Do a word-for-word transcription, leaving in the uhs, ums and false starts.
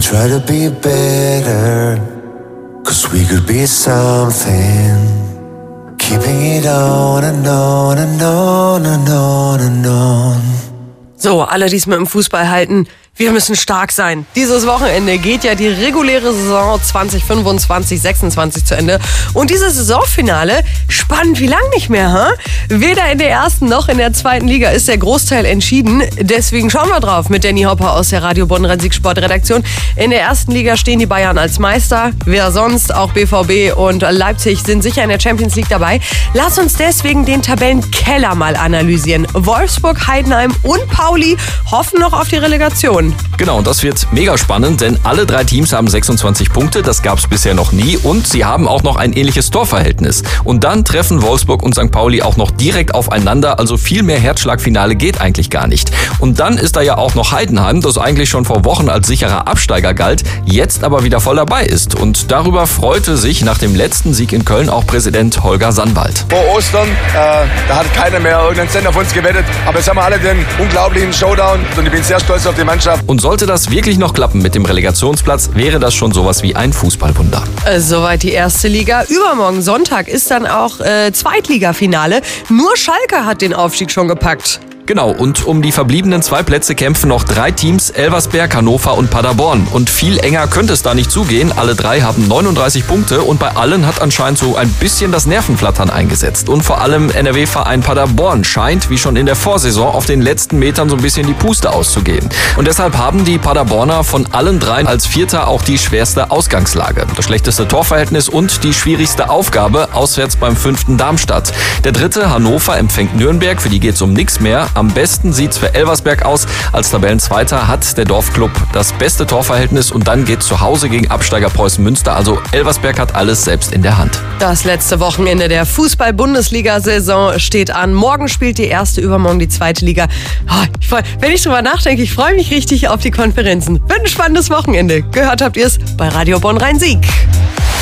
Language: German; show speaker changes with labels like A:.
A: try to be better, 'cause we could be something. Keeping it on and on and on and on and on.
B: So, alle, die es mit dem Fußball halten, wir müssen stark sein. Dieses Wochenende geht ja die reguläre Saison zwanzig fünfundzwanzig sechsundzwanzig zu Ende. Und dieses Saisonfinale, spannend wie lang nicht mehr, ha? Weder in der ersten noch in der zweiten Liga ist der Großteil entschieden. Deswegen schauen wir drauf mit Danny Hopper aus der Radio Bonn Rhein-Sieg-Sport-Redaktion. In der ersten Liga stehen die Bayern als Meister. Wer sonst? Auch B V B und Leipzig sind sicher in der Champions League dabei. Lass uns deswegen den Tabellenkeller mal analysieren. Wolfsburg, Heidenheim und Pauli hoffen noch auf die Relegation.
C: Genau, und das wird mega spannend, denn alle drei Teams haben sechsundzwanzig Punkte, das gab es bisher noch nie, und sie haben auch noch ein ähnliches Torverhältnis. Und dann treffen Wolfsburg und Sankt Pauli auch noch direkt aufeinander, also viel mehr Herzschlagfinale geht eigentlich gar nicht. Und dann ist da ja auch noch Heidenheim, das eigentlich schon vor Wochen als sicherer Absteiger galt, jetzt aber wieder voll dabei ist. Und darüber freute sich nach dem letzten Sieg in Köln auch Präsident Holger Sandwald.
D: Vor Ostern, äh, da hat keiner mehr irgendeinen Cent auf uns gewettet, aber jetzt haben wir alle den unglaublichen Showdown und ich bin sehr stolz auf die Mannschaft.
C: Und sollte das wirklich noch klappen mit dem Relegationsplatz, wäre das schon sowas wie ein Fußballwunder.
B: Soweit die erste Liga. Übermorgen Sonntag ist dann auch äh, Zweitligafinale. Nur Schalke hat den Aufstieg schon gepackt.
C: Genau, und um die verbliebenen zwei Plätze kämpfen noch drei Teams, Elversberg, Hannover und Paderborn. Und viel enger könnte es da nicht zugehen. Alle drei haben neununddreißig Punkte und bei allen hat anscheinend so ein bisschen das Nervenflattern eingesetzt. Und vor allem N R W-Verein Paderborn scheint, wie schon in der Vorsaison, auf den letzten Metern so ein bisschen die Puste auszugehen. Und deshalb haben die Paderborner von allen dreien als Vierter auch die schwerste Ausgangslage. Das schlechteste Torverhältnis und die schwierigste Aufgabe auswärts beim fünften Darmstadt. Der dritte, Hannover, empfängt Nürnberg, für die geht's um nichts mehr. Am besten sieht's für Elversberg aus. Als Tabellenzweiter hat der Dorfclub das beste Torverhältnis und dann geht's zu Hause gegen Absteiger Preußen Münster. Also Elversberg hat alles selbst in der Hand.
B: Das letzte Wochenende der Fußball-Bundesliga-Saison steht an. Morgen spielt die erste, übermorgen die zweite Liga. Oh, ich freu, wenn ich drüber nachdenke, ich freue mich richtig auf die Konferenzen. Wird ein spannendes Wochenende. Gehört habt ihr es bei Radio Bonn Rhein-Sieg.